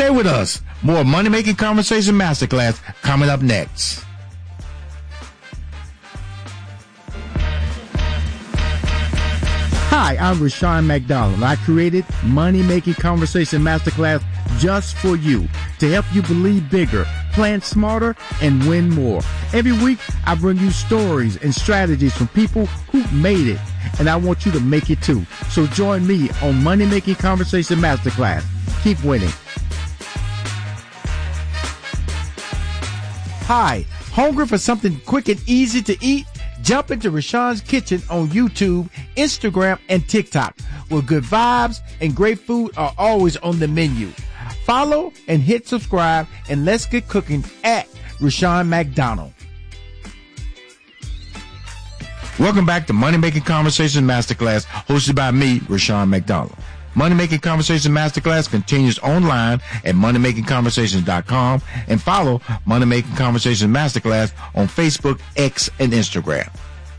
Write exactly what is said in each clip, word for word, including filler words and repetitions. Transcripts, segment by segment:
Stay with us. More Money Making Conversation Masterclass coming up next. Hi, I'm Rushion McDonald, and I created Money Making Conversation Masterclass just for you to help you believe bigger, plan smarter, and win more. Every week, I bring you stories and strategies from people who made it, and I want you to make it too. So join me on Money Making Conversation Masterclass. Keep winning. Hi, hungry for something quick and easy to eat? Jump into Rushion's Kitchen on YouTube, Instagram, and TikTok, where good vibes and great food are always on the menu. Follow and hit subscribe, and let's get cooking at Rushion McDonald. Welcome back to Money Making Conversation Masterclass, hosted by me, Rushion McDonald. Money Making Conversation Masterclass continues online at money making conversations dot com, and follow Money Making Conversation Masterclass on Facebook, X, and Instagram.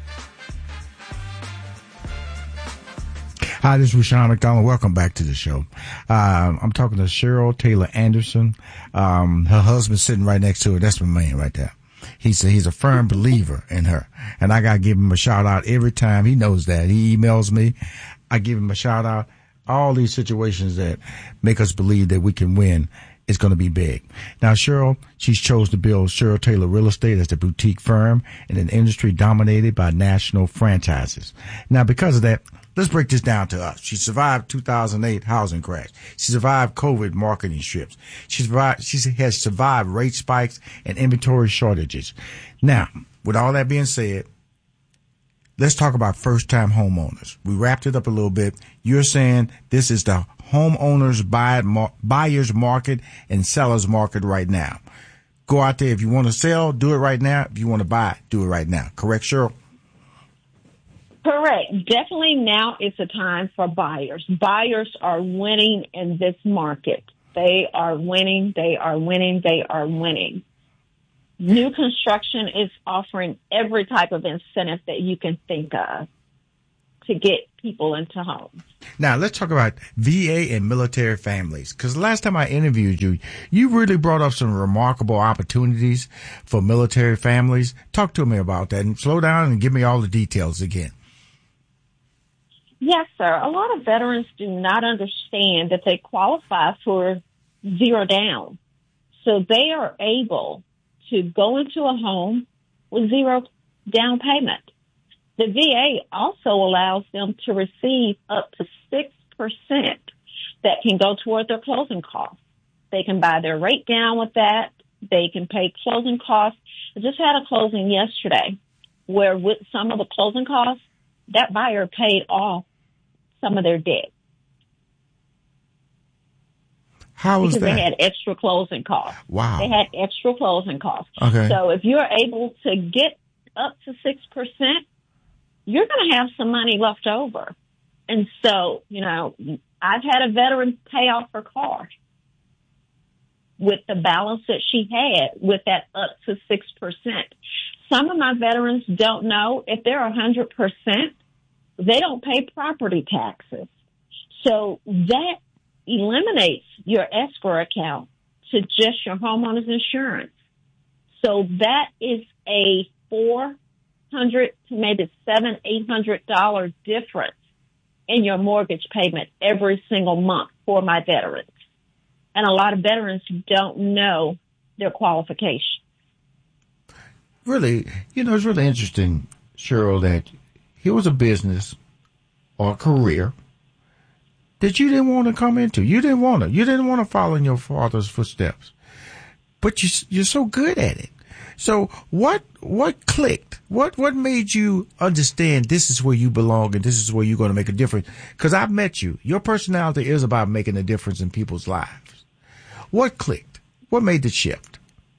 Hi, this is Rushion McDonald. Welcome back to the show. Uh, I'm talking to Cheryl Taylor Anderson. Um, her husband's sitting right next to her. That's my man right there. He's a, he's a firm believer in her, and I gotta give him a shout out every time. He knows that. He emails me. I give him a shout out. All these situations that make us believe that we can win is going to be big. Now, Cheryl, she's chose to build Cheryl Taylor Real Estate as a boutique firm in an industry dominated by national franchises. Now, because of that, let's break this down to us. She survived two thousand eight housing crash. She survived COVID marketing strips. She survived, she has survived rate spikes and inventory shortages. Now, with all that being said, let's talk about first-time homeowners. We wrapped it up a little bit. You're saying this is the homeowners buy, buyer's market and seller's market right now. Go out there. If you want to sell, do it right now. If you want to buy, do it right now. Correct, Cheryl? Correct. Definitely now is the time for buyers. Buyers are winning in this market. They are winning. They are winning. They are winning. New construction is offering every type of incentive that you can think of to get people into homes. Now, let's talk about V A and military families, because last time I interviewed you, you really brought up some remarkable opportunities for military families. Talk to me about that, and slow down and give me all the details again. Yes, sir. A lot of veterans do not understand that they qualify for zero down. So they are able to go into a home with zero down payment. The V A also allows them to receive up to six percent that can go toward their closing costs. They can buy their rate down with that. They can pay closing costs. I just had a closing yesterday where with some of the closing costs, that buyer paid off some of their debt. How was because that? They had extra closing costs. Wow. They had extra closing costs. Okay. So if you're able to get up to six percent, you're going to have some money left over. And so, you know, I've had a veteran pay off her car with the balance that she had with that up to six percent. Some of my veterans don't know if they're one hundred percent, they don't pay property taxes. So that eliminates your escrow account to just your homeowner's insurance. So that is a four hundred to maybe seven, eight hundred dollar difference in your mortgage payment every single month for my veterans. And a lot of veterans don't know their qualifications. Really, you know, it's really interesting, Cheryl, that here was a business or a career that you didn't want to come into. You didn't want to. You didn't want to follow in your father's footsteps. But you, you're so good at it. So what what clicked? What what made you understand this is where you belong and this is where you're going to make a difference? Because I've met you. Your personality is about making a difference in people's lives. What clicked? What made the shift?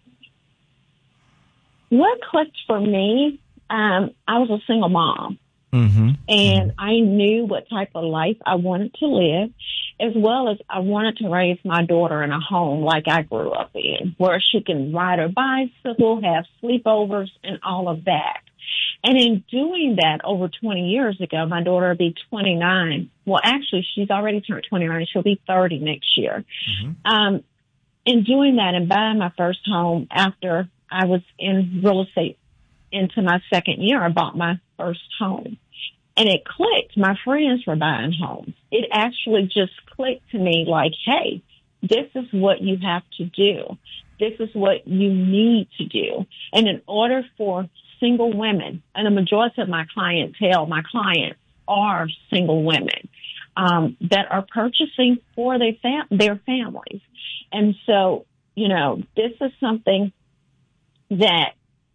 What clicked for me, um, I was a single mom. Mm-hmm. And I knew what type of life I wanted to live, as well as I wanted to raise my daughter in a home like I grew up in, where she can ride her bicycle, have sleepovers, and all of that. And in doing that over twenty years ago, my daughter will be twenty-nine. Well, actually, she's already turned twenty-nine. She'll be thirty next year. Mm-hmm. Um, in doing that and buying my first home after I was in real estate into my second year, I bought my first home. And it clicked. My friends were buying homes. It actually just clicked to me like, hey, this is what you have to do. This is what you need to do. And in order for single women, and the majority of my clientele, my clients are single women um, that are purchasing for their, fam- their families. And so, you know, this is something that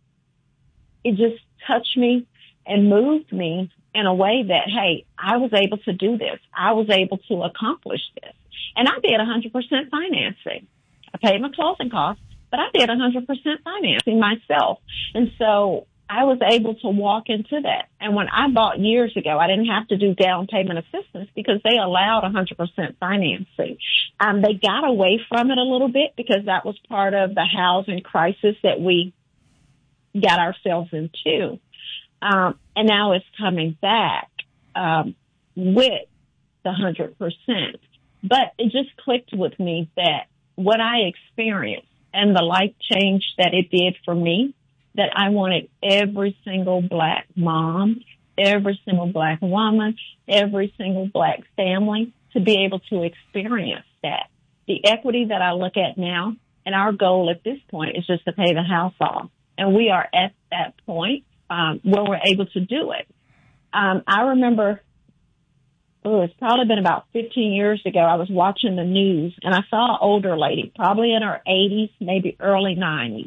it just touched me and moved me in a way that, hey, I was able to do this. I was able to accomplish this. And I did one hundred percent financing. I paid my closing costs, but I did one hundred percent financing myself. And so I was able to walk into that. And when I bought years ago, I didn't have to do down payment assistance because they allowed one hundred percent financing. Um, they got away from it a little bit because that was part of the housing crisis that we got ourselves into. Um, and now it's coming back um, with the one hundred percent. But it just clicked with me that what I experienced and the life change that it did for me, that I wanted every single black mom, every single black woman, every single black family to be able to experience that. The equity that I look at now, and our goal at this point is just to pay the house off. And we are at that point um, where we're able to do it. Um, I remember, oh, it's probably been about fifteen years ago, I was watching the news, and I saw an older lady, probably in her eighties, maybe early nineties.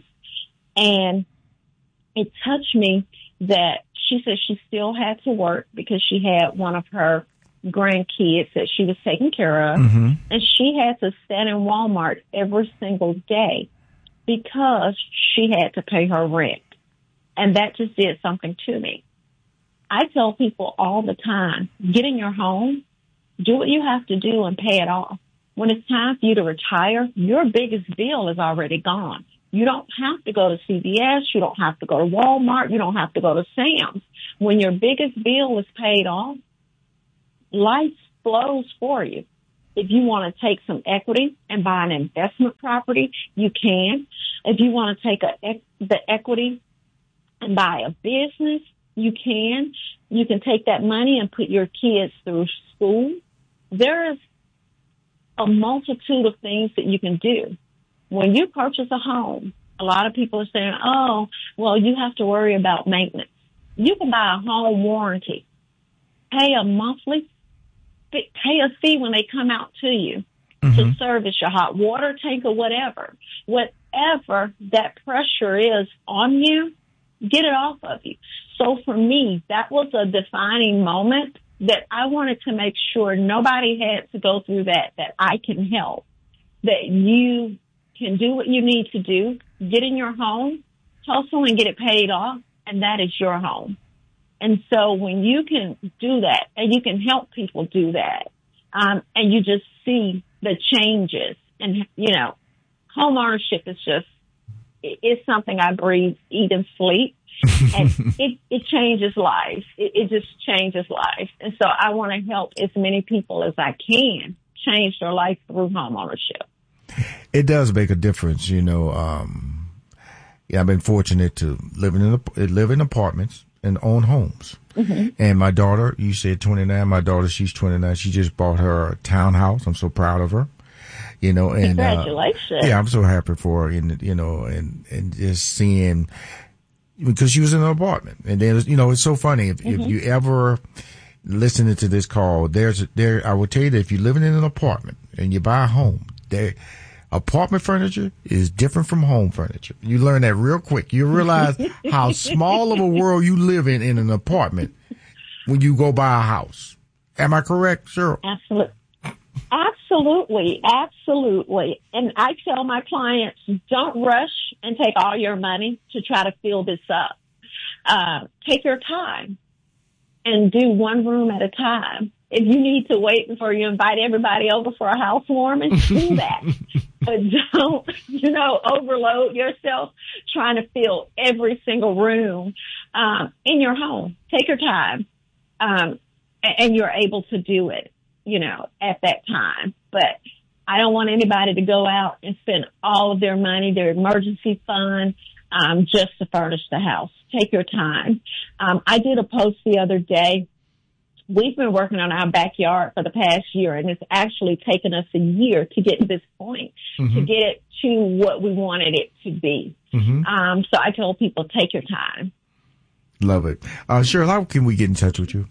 And it touched me that she said she still had to work because she had one of her grandkids that she was taking care of. Mm-hmm. And she had to stand in Walmart every single day because she had to pay her rent. And that just did something to me. I tell people all the time, get in your home, do what you have to do and pay it off. When it's time for you to retire, your biggest bill is already gone. You don't have to go to C V S. You don't have to go to Walmart. You don't have to go to Sam's. When your biggest bill is paid off, life flows for you. If you want to take some equity and buy an investment property, you can. If you want to take a, the equity and buy a business, you can. You can take that money and put your kids through school. There is a multitude of things that you can do. When you purchase a home, a lot of people are saying, oh, well, you have to worry about maintenance. You can buy a home warranty, pay a monthly, pay a fee when they come out to you mm-hmm. to service your hot water tank or whatever. Whatever that pressure is on you, get it off of you. So for me, that was a defining moment that I wanted to make sure nobody had to go through that, that I can help, that you can do what you need to do, get in your home, hustle and get it paid off, and that is your home. And so when you can do that, and you can help people do that, um, and you just see the changes, and, you know, home ownership is just, it's something I breathe, eat, and sleep. And it, it changes lives. It, it just changes lives. And so I want to help as many people as I can change their life through home ownership. It does make a difference, you know. Um, yeah, I've been fortunate to live in live in apartments and own homes. Mm-hmm. And my daughter, you said twenty-nine. My daughter, she's twenty-nine. She just bought her townhouse. I'm so proud of her. You know, and congratulations. Uh, yeah, I'm so happy for her. And you know, and and just seeing, because she was in an apartment, and then you know, it's so funny if, mm-hmm. if you ever listening to this call, there's there. I will tell you that if you're living in an apartment and you buy a home, there. Apartment furniture is different from home furniture. You learn that real quick. You realize how small of a world you live in in an apartment when you go buy a house. Am I correct, Cheryl? Absolutely. Absolutely. Absolutely. And I tell my clients, don't rush and take all your money to try to fill this up. Uh, take your time and do one room at a time. If you need to wait before you invite everybody over for a housewarming, do that. But don't, you know, overload yourself trying to fill every single room um, in your home. Take your time, um, and you're able to do it, you know, at that time. But I don't want anybody to go out and spend all of their money, their emergency fund, um, just to furnish the house. Take your time. Um, I did a post the other day. We've been working on our backyard for the past year, and it's actually taken us a year to get to this point, mm-hmm. to get it to what we wanted it to be. Mm-hmm. Um, so I told people, take your time. Love it. Uh, Cheryl, how can we get in touch with you?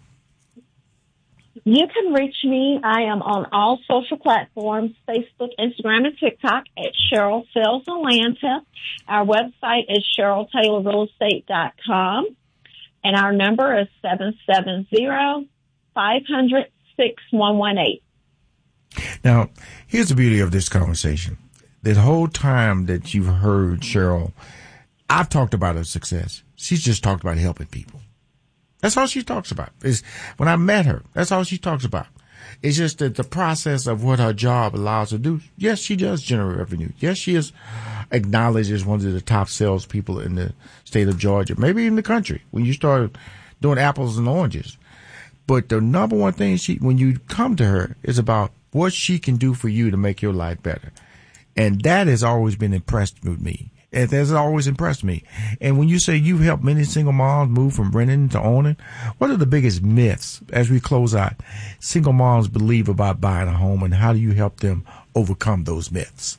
You can reach me. I am on all social platforms, Facebook, Instagram, and TikTok at Cheryl Sells Atlanta. Our website is cheryl taylor real estate dot com, and our number is seven seven zero, five hundred, six one one eight. Now, here's the beauty of this conversation. The whole time that you've heard Cheryl, I've talked about her success. She's just talked about helping people. That's all she talks about. Is when I met her, that's all she talks about. It's just that the process of what her job allows her to do. Yes, she does generate revenue. Yes, she is acknowledged as one of the top salespeople in the state of Georgia, maybe in the country, when you start doing apples and oranges. But the number one thing she, when you come to her, is about what she can do for you to make your life better. And that has always been impressed with me. It has always impressed me. And when you say you've helped many single moms move from renting to owning, what are the biggest myths, as we close out, single moms believe about buying a home, and how do you help them overcome those myths?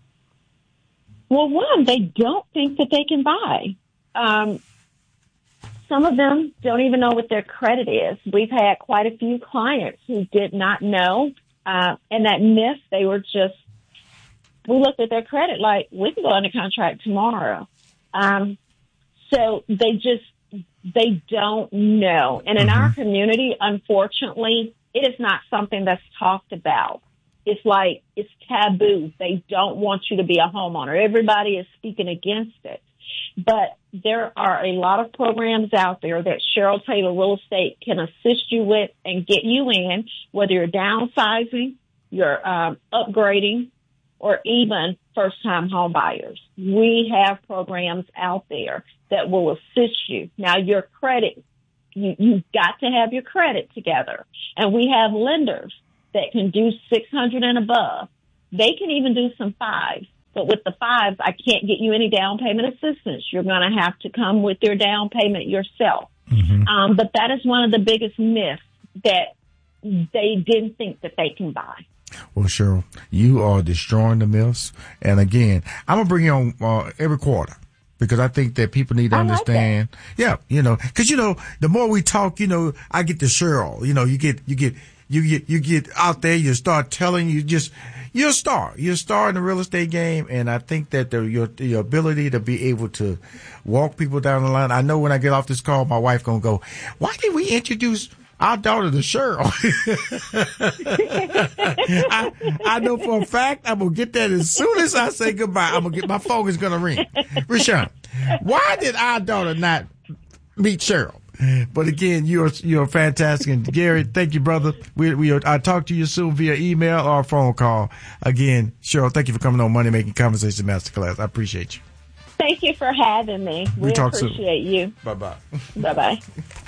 Well, one, they don't think that they can buy. Um, some of them don't even know what their credit is. We've had quite a few clients who did not know, uh, and that myth, they were just, we looked at their credit like, we can go under contract tomorrow. Um, so they just, they don't know. And in mm-hmm. our community, unfortunately, it is not something that's talked about. It's like, it's taboo. They don't want you to be a homeowner. Everybody is speaking against it. But there are a lot of programs out there that Cheryl Taylor Real Estate can assist you with and get you in, whether you're downsizing, you're um, upgrading, or even first-time home buyers. We have programs out there that will assist you. Now, your credit, you, you've got to have your credit together. And we have lenders that can do six hundred and above. They can even do some fives. But with the fives, I can't get you any down payment assistance. You're going to have to come with your down payment yourself. Mm-hmm. Um, but that is one of the biggest myths, that they didn't think that they can buy. Well, Cheryl, you are destroying the myths. And again, I'm going to bring you on uh, every quarter, because I think that people need to I understand. Like yeah, you know, because, you know, the more we talk, you know, I get the Cheryl, you know, you get, you get, you get, you get out there, you start telling, you just, you're a star. You're a star in the real estate game. And I think that the, your, your ability to be able to walk people down the line. I know when I get off this call, my wife going to go, why did we introduce our daughter to Cheryl? I, I know for a fact I'm going to get that as soon as I say goodbye. I'm going to get, my phone is going to ring. Rashawn, why did our daughter not meet Cheryl? But again, you're, you're fantastic. And Gary, thank you, brother. We, we, I'll talk to you soon via email or phone call. Again, Cheryl, thank you for coming on Money Making Conversation Masterclass. I appreciate you. Thank you for having me. We, we talk appreciate soon. you. Bye-bye. Bye-bye.